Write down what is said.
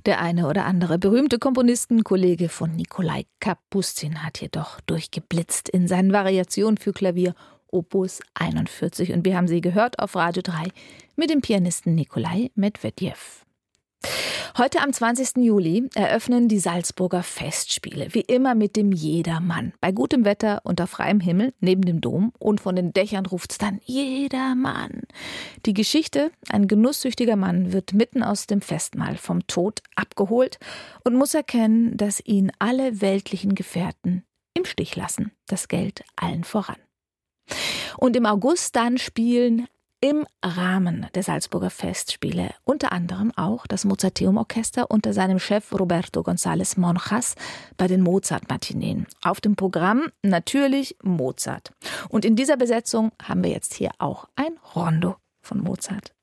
Der eine oder andere berühmte Komponistenkollege von Nikolai Kapustin hat jedoch durchgeblitzt in seinen Variationen für Klavier Opus 41. Und wir haben sie gehört auf Radio 3 mit dem Pianisten Nikolai Medvedev. Heute am 20. Juli eröffnen die Salzburger Festspiele, wie immer mit dem Jedermann. Bei gutem Wetter unter freiem Himmel neben dem Dom und von den Dächern ruft's dann Jedermann. Die Geschichte: Ein genusssüchtiger Mann wird mitten aus dem Festmahl vom Tod abgeholt und muss erkennen, dass ihn alle weltlichen Gefährten im Stich lassen, das Geld allen voran. Und im August dann spielen im Rahmen der Salzburger Festspiele unter anderem auch das Mozarteum-Orchester unter seinem Chef Roberto González Monjas bei den Mozart-Matineen. Auf dem Programm natürlich Mozart. Und in dieser Besetzung haben wir jetzt hier auch ein Rondo von Mozart.